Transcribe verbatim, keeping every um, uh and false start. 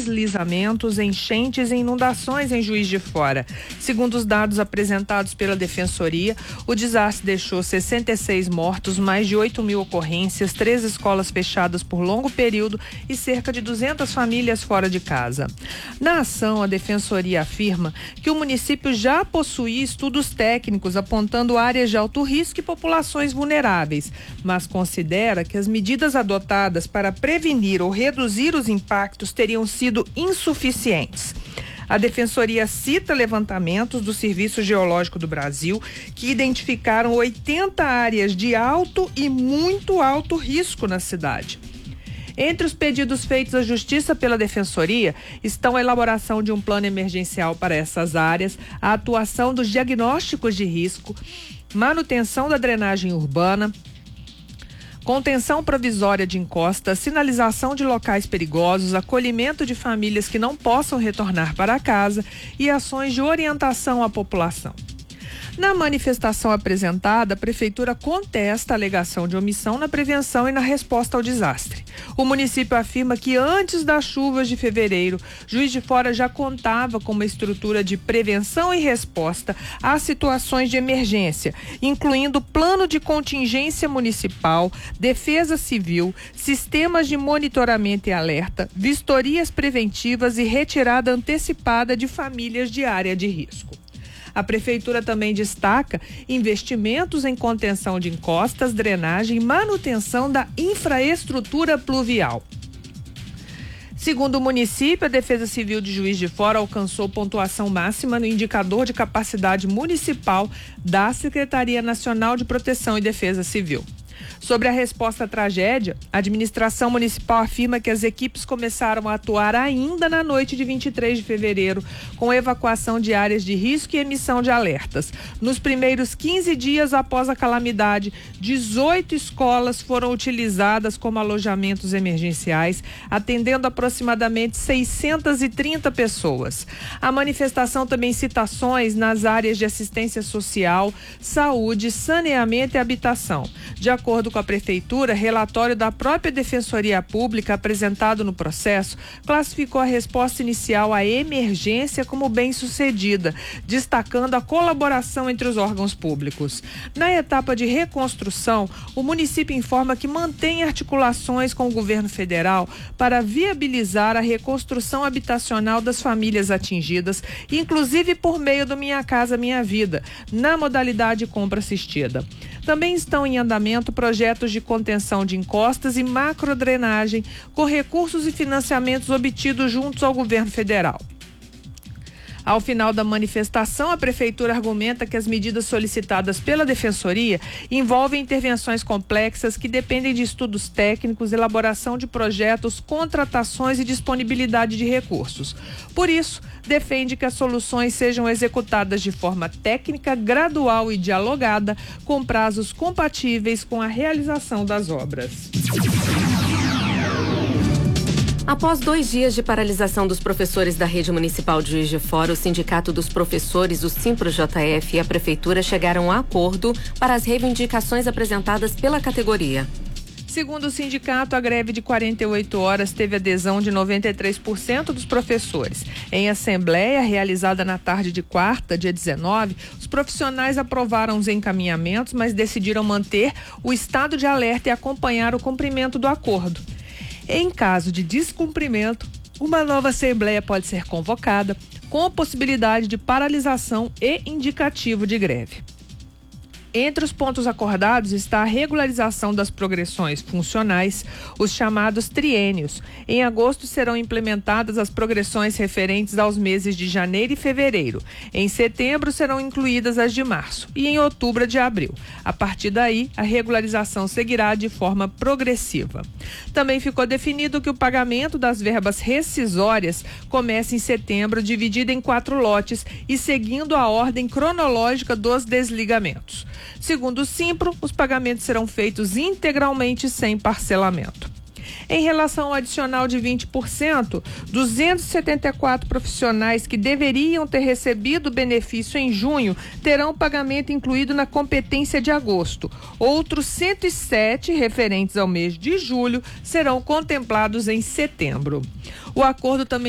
deslizamentos, enchentes e inundações em Juiz de Fora. Segundo os dados apresentados pela Defensoria, o desastre deixou sessenta e seis mortos, mais de oito mil ocorrências, três escolas fechadas por longo período e cerca de duzentas famílias fora de casa. Na ação, a Defensoria afirma que o município já possuía estudos técnicos apontando áreas de alto risco e populações vulneráveis, mas considera que as medidas adotadas para prevenir ou reduzir os impactos teriam sido insuficientes. A Defensoria cita levantamentos do Serviço Geológico do Brasil que identificaram oitenta áreas de alto e muito alto risco na cidade. Entre os pedidos feitos à Justiça pela Defensoria estão a elaboração de um plano emergencial para essas áreas, a atuação dos diagnósticos de risco, manutenção da drenagem urbana, contenção provisória de encostas, sinalização de locais perigosos, acolhimento de famílias que não possam retornar para casa e ações de orientação à população. Na manifestação apresentada, a Prefeitura contesta a alegação de omissão na prevenção e na resposta ao desastre. O município afirma que antes das chuvas de fevereiro, Juiz de Fora já contava com uma estrutura de prevenção e resposta a situações de emergência, incluindo plano de contingência municipal, defesa civil, sistemas de monitoramento e alerta, vistorias preventivas e retirada antecipada de famílias de área de risco. A Prefeitura também destaca investimentos em contenção de encostas, drenagem e manutenção da infraestrutura pluvial. Segundo o município, a Defesa Civil de Juiz de Fora alcançou pontuação máxima no indicador de capacidade municipal da Secretaria Nacional de Proteção e Defesa Civil. Sobre a resposta à tragédia, a administração municipal afirma que as equipes começaram a atuar ainda na noite de vinte e três de fevereiro, com evacuação de áreas de risco e emissão de alertas. Nos primeiros quinze dias após a calamidade, dezoito escolas foram utilizadas como alojamentos emergenciais, atendendo aproximadamente seiscentas e trinta pessoas. A manifestação também cita ações nas áreas de assistência social, saúde, saneamento e habitação. De acordo com a Prefeitura, relatório da própria Defensoria Pública apresentado no processo classificou a resposta inicial à emergência como bem-sucedida, destacando a colaboração entre os órgãos públicos. Na etapa de reconstrução, o município informa que mantém articulações com o governo federal para viabilizar a reconstrução habitacional das famílias atingidas, inclusive por meio do Minha Casa Minha Vida, na modalidade compra assistida. Também estão em andamento projetos de contenção de encostas e macrodrenagem com recursos e financiamentos obtidos juntos ao governo federal. Ao final da manifestação, a Prefeitura argumenta que as medidas solicitadas pela Defensoria envolvem intervenções complexas que dependem de estudos técnicos, elaboração de projetos, contratações e disponibilidade de recursos. Por isso, defende que as soluções sejam executadas de forma técnica, gradual e dialogada, com prazos compatíveis com a realização das obras. Após dois dias de paralisação dos professores da rede municipal de Juiz de Fora, o Sindicato dos Professores, o Simpro-J F e a Prefeitura chegaram a acordo para as reivindicações apresentadas pela categoria. Segundo o sindicato, a greve de quarenta e oito horas teve adesão de noventa e três por cento dos professores. Em assembleia realizada na tarde de quarta, dia dezenove, os profissionais aprovaram os encaminhamentos, mas decidiram manter o estado de alerta e acompanhar o cumprimento do acordo. Em caso de descumprimento, uma nova assembleia pode ser convocada, com a possibilidade de paralisação e indicativo de greve. Entre os pontos acordados está a regularização das progressões funcionais, os chamados triênios. Em agosto serão implementadas as progressões referentes aos meses de janeiro e fevereiro. Em setembro serão incluídas as de março e em outubro de abril. A partir daí, a regularização seguirá de forma progressiva. Também ficou definido que o pagamento das verbas rescisórias começa em setembro, dividido em quatro lotes e seguindo a ordem cronológica dos desligamentos. Segundo o Simpro, os pagamentos serão feitos integralmente sem parcelamento. Em relação ao adicional de vinte por cento, duzentos e setenta e quatro profissionais que deveriam ter recebido o benefício em junho terão pagamento incluído na competência de agosto. Outros cento e sete, referentes ao mês de julho, serão contemplados em setembro. O acordo também